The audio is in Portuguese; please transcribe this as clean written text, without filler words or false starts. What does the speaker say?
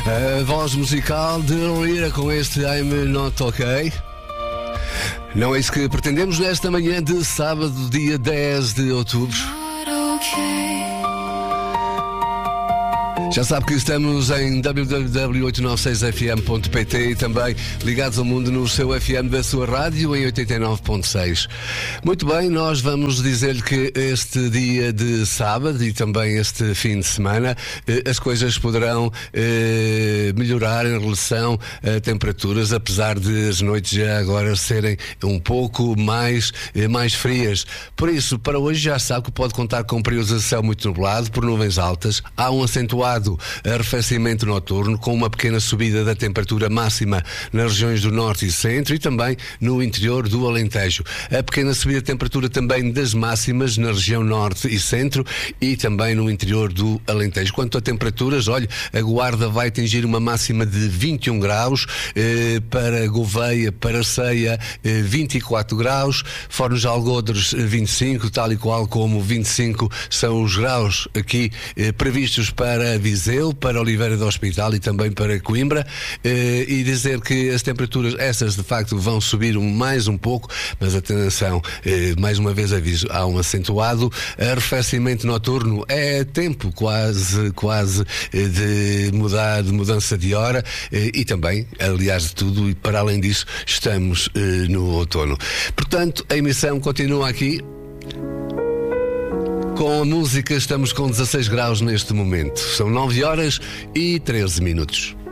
A voz musical de Lira com este I'm Not OK. Não é isso que pretendemos nesta manhã de sábado, dia 10 de outubro. Já sabe que estamos em www.896fm.pt e também ligados ao mundo no seu FM da sua rádio em 89.6. Muito bem, nós vamos dizer-lhe que este dia de sábado e também este fim de semana as coisas poderão melhorar em relação a temperaturas, apesar de as noites já agora serem um pouco mais frias. Por isso, para hoje já sabe que pode contar com períodos de céu muito nublado por nuvens altas. Há um acentuado arrefecimento noturno com uma pequena subida da temperatura máxima nas regiões do norte e centro e também no interior do Alentejo. A pequena subida de temperatura também das máximas na região norte e centro e também no interior do Alentejo. Quanto a temperaturas, olha, a Guarda vai atingir uma máxima de 21 graus, para Gouveia, para Ceia 24 graus, Fornos de Algodres 25, tal e qual como 25 são os graus aqui previstos para Viseu, para Oliveira do Hospital e também para Coimbra, e dizer que as temperaturas essas de facto vão subir mais um pouco, mas atenção, mais uma vez aviso, há um acentuado arrefecimento noturno, é tempo quase de mudança de hora, e também, aliás de tudo, e para além disso, estamos no outono. Portanto, a emissão continua aqui. Com a música estamos com 16 graus neste momento. São 9 horas e 13 minutos.